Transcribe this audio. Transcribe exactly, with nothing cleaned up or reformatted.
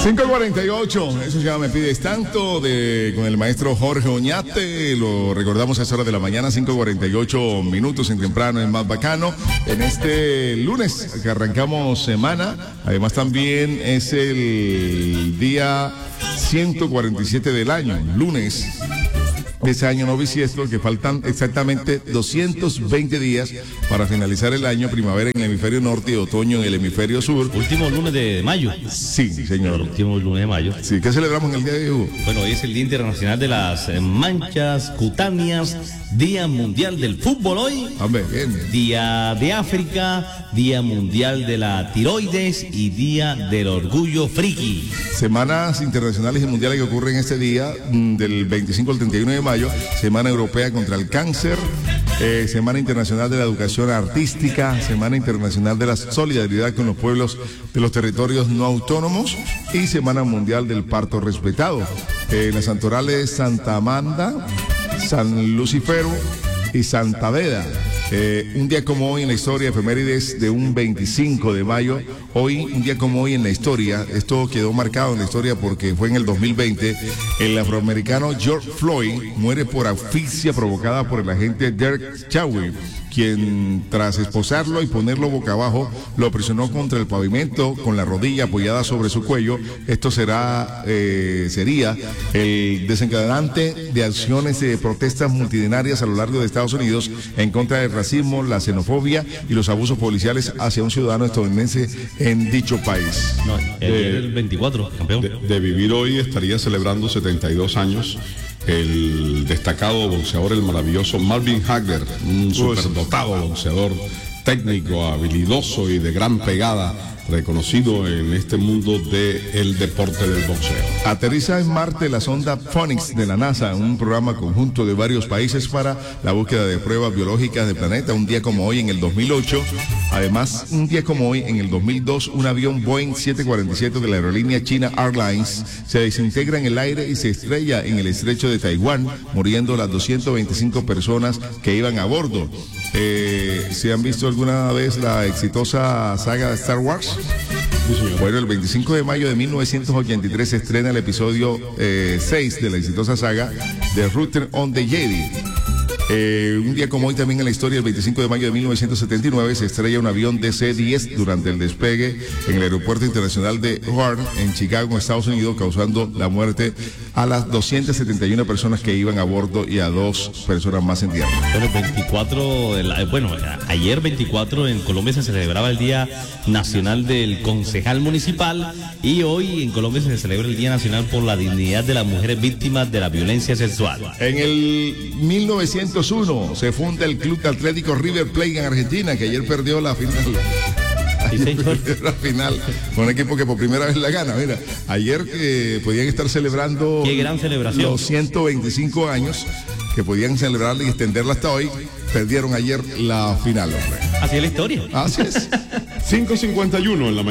cinco cuarenta y ocho, eso ya me pides tanto, de, con el maestro Jorge Oñate, lo recordamos a esa hora de la mañana, cinco cuarenta y ocho minutos en temprano, es más bacano, en este lunes que arrancamos semana, además también es el día ciento cuarenta y siete del año, lunes de ese año no bisiesto, que faltan exactamente doscientos veinte días para finalizar el año, primavera en el hemisferio norte y otoño en el hemisferio sur. Último lunes de mayo. Sí, señor. El último lunes de mayo. Sí, ¿qué celebramos en el día de hoy? Bueno, hoy es el Día Internacional de las Manchas Cutáneas, Día Mundial del Fútbol hoy, Hombre, bien, bien. Día de África, Día Mundial de la Tiroides y Día del Orgullo Friki. Semanas internacionales y mundiales que ocurren este día, del veinticinco al treinta y uno de mayo, Semana Europea contra el Cáncer, eh, Semana Internacional de la Educación Artística, Semana Internacional de la Solidaridad con los pueblos de los territorios no autónomos y Semana Mundial del Parto Respetado. Eh, las santorales Santa Amanda, San Lucifero y Santa Beda. Eh, un día como hoy en la historia, efemérides de un veinticinco de mayo, hoy, un día como hoy en la historia, esto quedó marcado en la historia porque fue en el dos mil veinte, el afroamericano George Floyd muere por asfixia provocada por el agente Derek Chauvin, quien tras esposarlo y ponerlo boca abajo, lo presionó contra el pavimento con la rodilla apoyada sobre su cuello. Esto será, eh, sería el desencadenante de acciones de protestas multitudinarias a lo largo de Estados Unidos en contra del racismo, la xenofobia y los abusos policiales hacia un ciudadano estadounidense en dicho país. No, ayer eh, el veinticuatro, campeón. De, de vivir hoy estaría celebrando setenta y dos años el destacado boxeador, el maravilloso Marvin Hagler, un superdotado boxeador técnico, habilidoso y de gran pegada, reconocido en este mundo del deporte del boxeo. Aterriza en Marte la sonda Phoenix de la NASA, un programa conjunto de varios países para la búsqueda de pruebas biológicas del planeta. Un día como hoy en el dos mil ocho, además un día como hoy en el dos mil dos, un avión Boeing siete cuarenta y siete de la aerolínea China Airlines se desintegra en el aire y se estrella en el estrecho de Taiwán, muriendo las doscientas veinticinco personas que iban a bordo. Eh, ¿Se han visto alguna vez la exitosa saga de Star Wars? Sí, señor. Bueno, el veinticinco de mayo de mil novecientos ochenta y tres se estrena el episodio eh, seis de la exitosa saga de Return of the Jedi. Eh, un día como hoy también en la historia, el veinticinco de mayo de mil novecientos setenta y nueve, se estrella un avión D C diez durante el despegue en el aeropuerto internacional de O'Hare en Chicago, Estados Unidos, causando la muerte a las doscientas setenta y una personas que iban a bordo y a dos personas más en tierra. Bueno, veinticuatro, bueno, ayer veinticuatro en Colombia se celebraba el Día Nacional del Concejal Municipal y hoy en Colombia se celebra el Día Nacional por la Dignidad de las Mujeres Víctimas de la Violencia Sexual. En el mil novecientos uno se funda el Club Atlético River Plate en Argentina, que ayer perdió la final. Sí, señor. La final, un equipo que por primera vez la gana. Mira, ayer que podían estar celebrando Qué gran celebración. los ciento veinticinco años, que podían celebrarla y extenderla hasta hoy, perdieron ayer la final, hombre. Así es la historia. Así es. cinco cincuenta y uno en la mañana.